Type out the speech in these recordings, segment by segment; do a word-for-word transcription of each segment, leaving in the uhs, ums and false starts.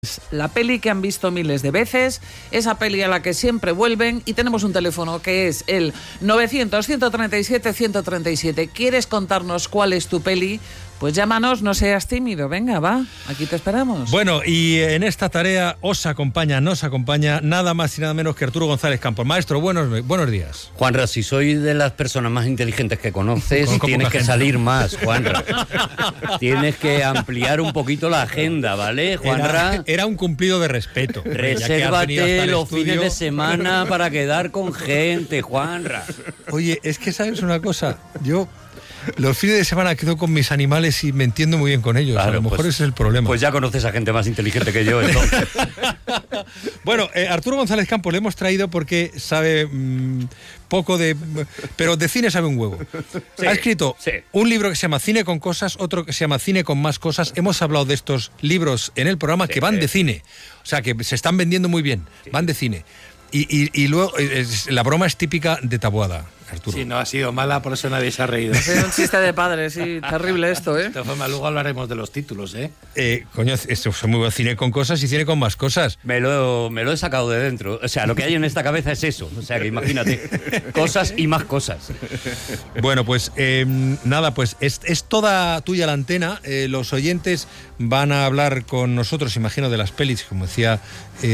La peli que han visto miles de veces, esa peli a la que siempre vuelven, y tenemos un teléfono que es el novecientos, ciento treinta y siete, ciento treinta y siete. ¿Quieres contarnos cuál es tu peli? Pues llámanos, no seas tímido, venga, va, aquí te esperamos. Bueno, y en esta tarea os acompaña, nos acompaña nada más y nada menos que Arturo González Campos. Maestro, buenos, buenos días. Juanra, si soy de las personas más inteligentes que conoces, tienes que gente. salir más, Juanra. Tienes que ampliar un poquito la agenda, ¿vale, Juanra? Era, era un cumplido de respeto. Resérvate los fines de semana para quedar con gente, Juanra. Oye, es que sabes una cosa, yo... los fines de semana quedo con mis animales y me entiendo muy bien con ellos. Claro, a lo mejor pues, ese es el problema. Pues ya conoces a gente más inteligente que yo, entonces. Bueno, eh, Arturo González Campos le hemos traído porque sabe mmm, poco de... pero de cine sabe un huevo. Sí, ha escrito sí. un libro que se llama Cine con cosas, otro que se llama Cine con más cosas. Hemos hablado de estos libros en el programa sí, que van sí. de cine. O sea, que se están vendiendo muy bien. Sí. Van de cine. Y, y, y luego, es, la broma es típica de Taboada, Arturo. Sí, no ha sido mala, por eso nadie se ha reído. Es un chiste de padre, sí, terrible esto, ¿eh? De todas formas, luego hablaremos de los títulos, ¿eh? eh coño, esto es muy buen cine con cosas y cine con más cosas. Me lo, me lo he sacado de dentro. O sea, lo que hay en esta cabeza es eso. O sea, que imagínate, cosas y más cosas. Bueno, pues eh, nada, pues es, es toda tuya la antena. Eh, los oyentes van a hablar con nosotros, imagino, de las pelis, como decía... Eh,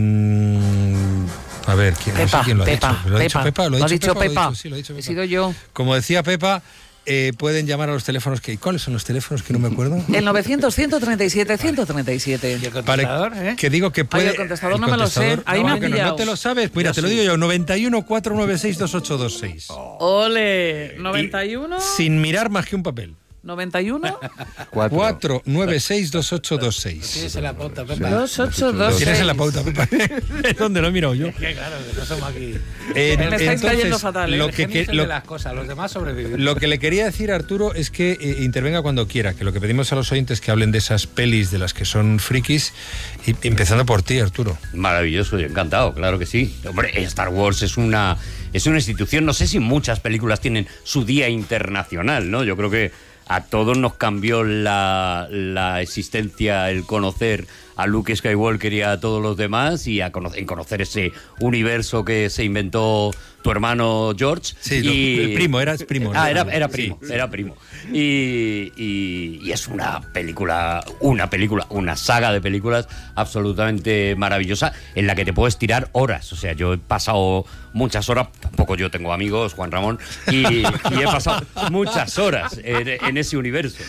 a ver, ¿quién, Pepa, no sé quién lo ha Pepa, dicho. ¿Lo ha dicho Pepa? ¿Lo ha dicho Pepa? Pepa? Lo ha dicho, sí, lo ha dicho Pepa. He sido yo. Como decía Pepa, eh, pueden llamar a los teléfonos que... ¿Cuáles son los teléfonos que no me acuerdo? El novecientos, ciento treinta y siete, ciento treinta y siete. ¿Y el contestador? Vale, ¿eh? que digo que puede... Ay, el contestador el no contestador, me lo sé. Ahí no, me han no, pillado. no te lo sabes. Mira, yo te sí. lo digo yo. noventa y uno, cuatrocientos noventa y seis, veintiocho veintiséis. Oh. Ole, noventa y uno... Y sin mirar más que un papel. noventa y uno cuatro nueve seis dos ocho dos seis. Tienes en la pauta, Pepa. dos ocho dos seis. Tienes en la pauta, Pepa. ¿Es donde lo he mirado yo? Es que claro, que no somos aquí. Eh, Me estáis entonces, cayendo fatal, ¿eh? Lo que, que, lo, de las cosas, los demás sobrevivir. Lo que le quería decir a Arturo es que eh, intervenga cuando quiera, que lo que pedimos a los oyentes que hablen de esas pelis de las que son frikis, y, empezando por ti, Arturo. Maravilloso, yo encantado, claro que sí. Hombre, Star Wars es una, es una institución, no sé si muchas películas tienen su día internacional, ¿no? Yo creo que a todos nos cambió la, la existencia, el conocer a Luke Skywalker y a todos los demás, y a conocer, en conocer ese universo que se inventó tu hermano George. Sí, y, el primo, eras primo. Ah, era, era primo, sí, era primo. Y, y, y es una película, una película, una saga de películas absolutamente maravillosa en la que te puedes tirar horas. O sea, yo he pasado muchas horas, tampoco yo tengo amigos, Juan Ramón, y, y he pasado muchas horas en, en ese universo.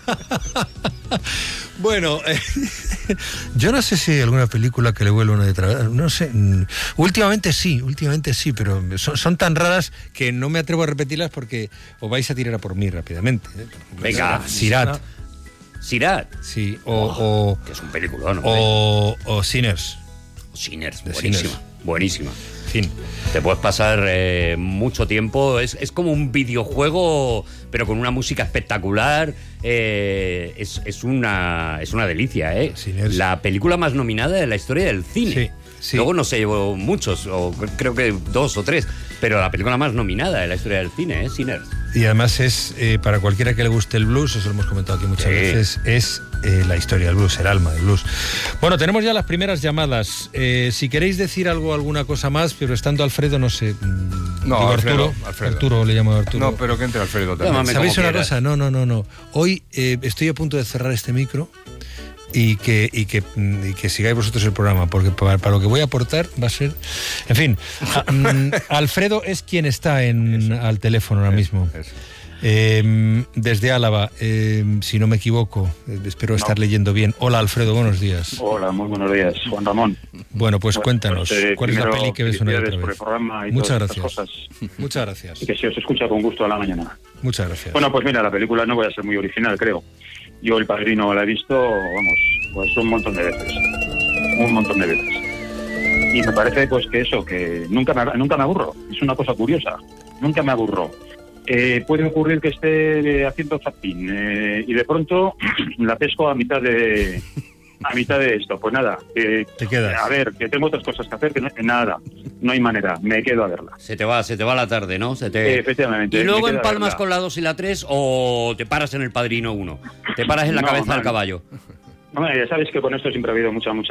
Bueno, eh, yo no sé si hay alguna película que le vuelva uno detrás. No sé. Últimamente sí, últimamente sí, pero son, son tan raras que no me atrevo a repetirlas porque os vais a tirar a por mí rápidamente. ¿eh? Venga, Sirat. Sirat. Sí, o... Oh, o que es un peliculón, ¿no? O, o Sinners. Sinners, De buenísima, Sinners. buenísima. Fin. Te puedes pasar eh, mucho tiempo, es, es como un videojuego, pero con una música espectacular, eh, es, es, una, es una delicia, ¿eh? Sinners. La película más nominada de la historia del cine. Sí, sí. Luego no se llevó muchos, o creo que dos o tres, pero la película más nominada de la historia del cine, ¿eh? Sinners. Y además es, eh, para cualquiera que le guste el blues, eso lo hemos comentado aquí muchas sí. veces, es eh, la historia del blues, el alma del blues. Bueno, tenemos ya las primeras llamadas. Eh, si queréis decir algo, alguna cosa más, pero estando Alfredo, no sé... No, digo Alfredo, Arturo, Alfredo. Arturo le llamo a Arturo. No, pero que entre Alfredo también. Llámame ¿Sabéis como una quieras. cosa? No, no, no, no. Hoy eh, estoy a punto de cerrar este micro y que, y que, y que sigáis vosotros el programa, porque para, para lo que voy a aportar va a ser... En fin, a, um, Alfredo es quien está en, Eso. al teléfono ahora Eso, mismo. eso. Eh, desde Álava, eh, si no me equivoco, eh, espero estar No. leyendo bien. Hola Alfredo, buenos días. Hola, muy buenos días, Juan Ramón. Bueno, pues Bueno, cuéntanos, pues, eh, ¿cuál es la primero, peli que ves una y felicidades otra por vez? el programa y Muchas todas estas gracias. cosas, Muchas gracias. y que se os escucha con gusto a la mañana. Muchas gracias. Bueno, pues mira, la película no voy a ser muy original, creo. Yo El Padrino la he visto, vamos, pues un montón de veces. Un montón de veces. Y me parece pues que eso, que nunca me, nunca me aburro. Es una cosa curiosa. Nunca me aburro. Eh, puede ocurrir que esté haciendo zapping eh, y de pronto la pesco a mitad de a mitad de esto. Pues nada, eh, Te quedas. a ver, que tengo otras cosas que hacer, que no, nada, no hay manera, me quedo a verla. Se te va, se te va la tarde, ¿no? Se te... Eh, efectivamente. Y luego me quedo a empalmas verla. con la dos y la tres, o te paras en El Padrino uno. Te paras en la No, cabeza no, del caballo. Hombre, ya sabes que con esto siempre ha habido mucha, mucha